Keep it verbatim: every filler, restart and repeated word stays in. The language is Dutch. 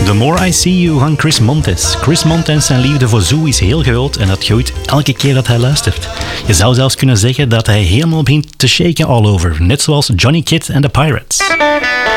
The More I See You van Chris Montez. Chris Montez zijn liefde voor Zoo is heel groot en dat groeit elke keer dat hij luistert. Je zou zelfs kunnen zeggen dat hij helemaal begint te shaken all over, net zoals Johnny Kidd en The Pirates.